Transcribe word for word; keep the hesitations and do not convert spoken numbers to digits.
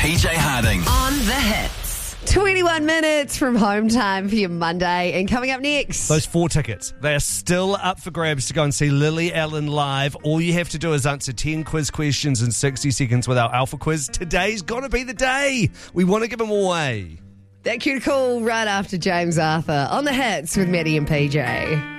P J Harding. On the hits. twenty-one minutes from home time for your Monday. And coming up next. Those four tickets, they are still up for grabs to go and see Lily Allen live. All you have to do is answer ten quiz questions in sixty seconds with our Alpha Quiz. Today's got to be the day. We want to give them away. That cute call right after James Arthur on the hits with Maddie and P J.